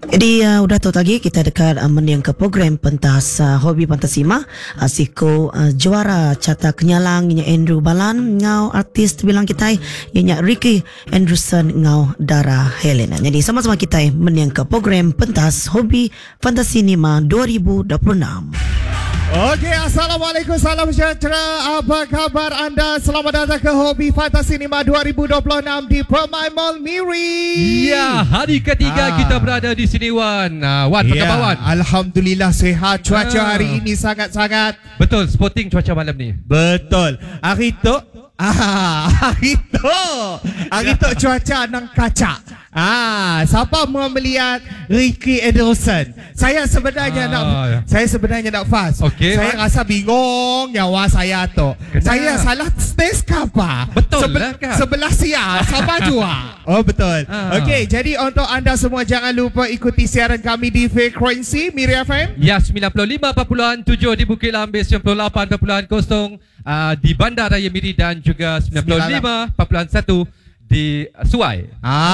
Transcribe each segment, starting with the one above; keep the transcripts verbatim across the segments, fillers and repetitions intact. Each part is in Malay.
Jadi uh, udah tahu lagi kita dekat uh, meniang ke program pentas uh, hobi Fantasima uh, siko uh, juara cata kenyalang inya Andrew Balan ngau artis terbilang kita inya Ricky Anderson ngau Dara Helena. Jadi sama-sama kita meniang ke program pentas hobi Fantasima dua ribu dua puluh enam. Okey, Assalamualaikum, salam sejahtera. Apa khabar anda? Selamat datang ke Hobi Fantasima dua ribu dua puluh enam di Permai Mall Miri. Ya, hari ketiga ha. kita berada di sini Wan. Uh, Wan, apa ya, khabar Wan? Alhamdulillah sihat. Cuaca ha. hari ini sangat-sangat. Betul, sporting cuaca malam ni. Betul. Hari tu Ah, hari tu Hari tu cuaca nang kaca. Ah, siapa mau melihat Ricky Anderson? Saya sebenarnya ah, nak ya. Saya sebenarnya nak fast. Okay, saya man. rasa bingung nyawa saya tu. Kenapa? Saya salah stage kapa? Betul Sebe- lah kan? Sebelah siang sama jua. Oh betul. Ah. Okey, jadi untuk anda semua jangan lupa ikuti siaran kami di frekuensi Miri F M. Ya, sembilan puluh lima perpuluhan tujuh di Bukit Lambis, sembilan puluh lapan perpuluhan kosong uh, di Bandar Raya Miri dan juga sembilan puluh lima perpuluhan satu di Suai.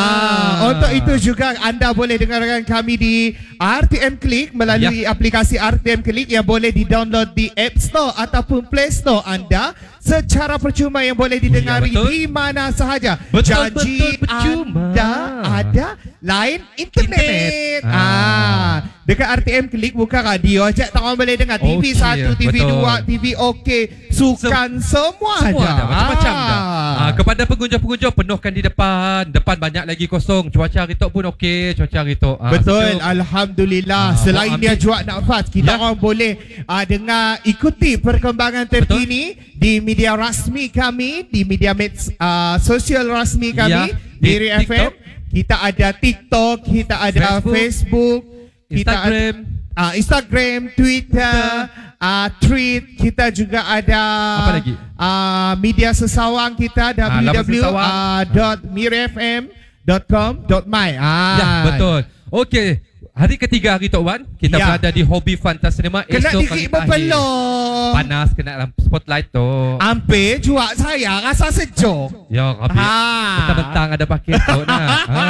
Ah, ah, untuk itu juga anda boleh dengarkan kami di R T M Click melalui ya. aplikasi R T M Click yang boleh di-download di App Store ataupun Play Store anda secara percuma yang boleh didengari ya, di mana sahaja. Betul, Janji betul, percuma. anda ada line internet. internet. Ah. ah, dekat R T M Click bukan radio aja, tak orang boleh dengar T V okay, satu, T V betul. dua, T V OK, sukan Sem- semua, semua ada. ada. Macam-macam ah. dah. Ah, kepada pengunjung-pengunjung penuhkan di depan. Depan banyak lagi kosong. Cuaca hari tu pun okey, cuaca hari tu. Ah, Betul, sejuk. Alhamdulillah. Ah, Selain dia jual nafas, kita ya. orang boleh uh, dengar, ikuti perkembangan terkini Betul. di media rasmi kami, di media med- uh, sosial rasmi kami, ya. Miri F M. Kita ada TikTok, kita ada Facebook, Facebook kita Instagram, ada, uh, Instagram, Twitter, uh, Tweet. Kita juga ada apa lagi? Uh, media sesawang kita w w w dot miri f m dot com dot my. Ah. Ya, betul. Okey. Hari ketiga hari Tok Wan, kita ya. berada di Hobi Fantasima. Kena dikit berpeluh. Panas kena dalam spotlight tu. Ambil jual saya rasa sejuk. Ya, habis. Ha. Bentang-bentang ada pakai tu nah. Ha.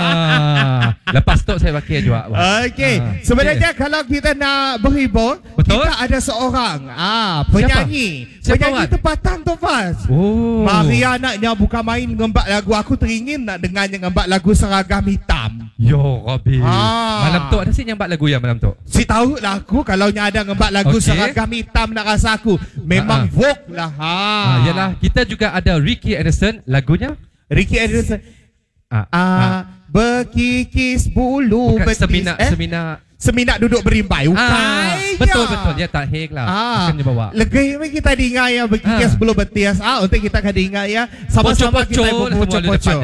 Lepas tu saya pakai juga. Okey. Ha. Sebenarnya okay. kalau kita nak berhibur, Betul? kita ada seorang ah penyanyi. Siapa? Penyanyi Siapa, tempatan tu Faz. Oh. Maria naknya bukan main ngembak lagu. Aku teringin nak dengarnya ngembak lagu Seragam Hitam. Yo, Rabbi. Ha. Malam tu ada si nyambat lagu ya malam tu. Si tahu lah aku kalau nya ada ngembak lagu okay. Seragam Hitam nak rasa aku memang Ha-ha. Vogue lah. Ha. ha. Yalah, kita juga ada Ricky Anderson lagunya. Ricky Anderson. Ah, ha. ha. berkikis bulu Bukan betis. Semina, eh? semina. Seminat duduk berimbai. Ah, betul betul dia tak hek lah. Ah, akan dia bawa. Legay kita dengar ya berkikis ah. bulu betis. Ah, untuk kita akan dengar ya sama-sama kita pocok-pocok.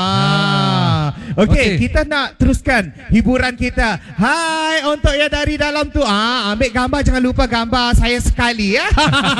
Ah. Okey, okay. kita nak teruskan hiburan kita. Hai untuk yang dari dalam tu. Ah, ambil gambar, jangan lupa gambar saya sekali ya.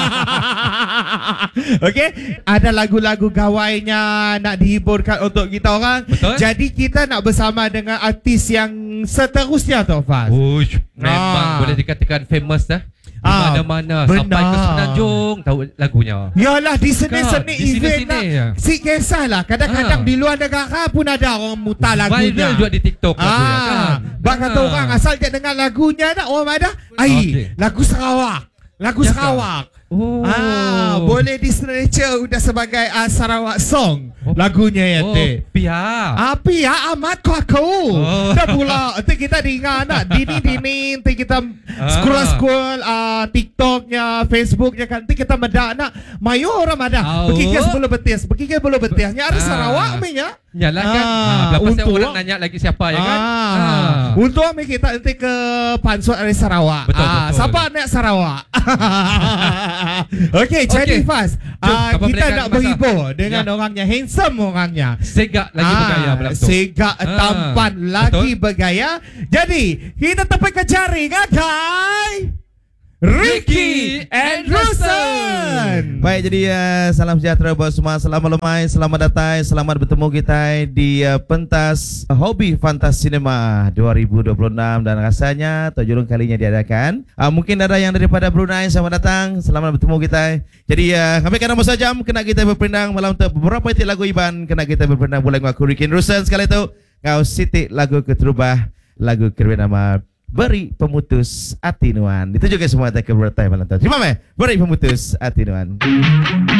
Okey, ada lagu-lagu gawainya nak dihiburkan untuk kita orang. Betul? Jadi kita nak bersama dengan artis yang seterusnya tu Faz. Uish, memang ah. boleh dikatakan famous dah. Di ah, mana-mana benar. Sampai ke Semenanjung tahu lagunya. Yalah di seni-seni event lah. Ya. Si kisahlah kadang-kadang ah. di luar negara pun ada orang mutar lagunya. Viral juga di TikTok ah. lagunya kan. Bak kata orang asal dia dengar lagunya nak orang ada. Ai, okay. lagu Sarawak. Lagu ya Sarawak. Oh. Ah, boleh di signature udah sebagai uh, Sarawak song. Oh. Lagunya ya oh, teh. Pia. Ah, Pia amat kau aku. Oh. Dah pula nanti kita dengar nak dini-dini nanti kita ah. scroll-scroll uh, TikToknya, Facebooknya kan nanti kita medak nak mayo orang ada. Oh. Berkikis bulu betis, berkikis bulu betis. Nya ada ah. Sarawak punya. Yalah kan. Ah, ah untuk orang nanya lagi siapa ya kan? Ah. ah. Untuk ambil kita nanti ke Pansut dari Sarawak. Betul, ah, betul. Siapa nak Sarawak? Okey, jadi okay. Faz, uh, kita nak berhibur dengan ya. orangnya handsome orangnya. Segak lagi ah, bergaya malam tu. Segak ah, tampan lagi betul? bergaya. Jadi, kita tepi ke jaring agai Ricky Anderson. Baik, jadi uh, salam sejahtera buat semua. Selamat lemai, selamat datang, selamat bertemu kita di uh, pentas Hobi Fantasima dua ribu dua puluh enam dan rasanya tujuh kalinya diadakan. Uh, mungkin ada yang daripada Brunei, selamat datang, selamat bertemu kita. Jadi uh, kami kena masa jam kena kita berpendang malam tu beberapa titik lagu Iban kena kita berpendang boleh ngaku Ricky Anderson sekali tu. Kau sitik lagu keterubah lagu bernama Beri Pemutus Ati Nuan. Itu juga semua tak keberatan malam tu. Terima kasih. Beri Pemutus Ati Nuan.